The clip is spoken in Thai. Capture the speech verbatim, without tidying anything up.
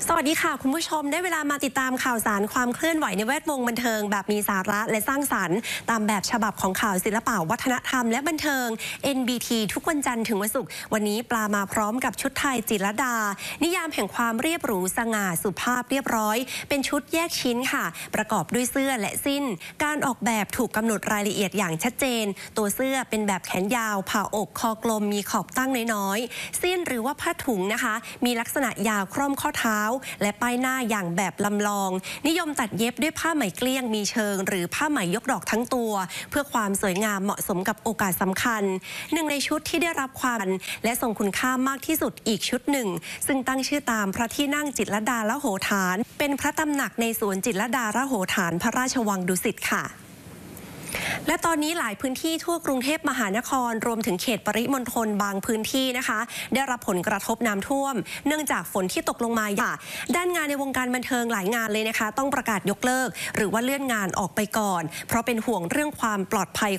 สวัสดีค่ะคุณผู้ชมได้เวลามาติดตามข่าวสารความเคลื่อนไหวในแวดวงบันเทิงแบบมีสาระและสร้างสรรค์ตามแบบฉบับของข่าวศิลปะวัฒนธรรมและบันเทิง เอ็น บี ที ทุกวันจันทร์ถึงวันศุกร์วันนี้ปลามาพร้อมกับชุดไทยจิตรลดานิยามแห่งความเรียบหรูสง่าสุภาพเรียบร้อยเป็นชุดแยกชิ้นค่ะประกอบด้วยเสื้อและสิ้นการออกแบบถูกกำหนดรายละเอียดอย่างชัดเจนตัวเสื้อเป็นแบบแขนยาวผ่าอกคอกลมมีขอบตั้งน้อยๆสิ้นหรือว่าผ้าถุงนะคะมีลักษณะยาวคร่อมข้อเท้าและป้ายหน้าอย่างแบบลำลองนิยมตัดเย็บด้วยผ้าไหมเกลี้ยงมีเชิงหรือผ้าไหมยกดอกทั้งตัวเพื่อความสวยงามเหมาะสมกับโอกาสสำคัญหนึ่งในชุดที่ได้รับความและทรงคุณค่ามากที่สุดอีกชุดหนึ่งซึ่งตั้งชื่อตามพระที่นั่งจิตรลดาละโหฐานเป็นพระตำหนักในสวนจิตรลดาละโหฐานพระราชวังดุสิตค่ะและตอนนี้หลายพื้นที่ทั่วกรุงเทพมหานครรวมถึงเขตปริมณฑลบางพื้นที่นะคะได้รับผลกระทบน้ำท่วมเนื่องจากฝนที่ตกลงมาอย่างด้านงานในวงการบันเทิงหลายงานเลยนะคะต้องประกาศยกเลิกหรือว่าเลื่อนงานออกไปก่อนเพราะเป็นห่วงเรื่องความปลอดภัย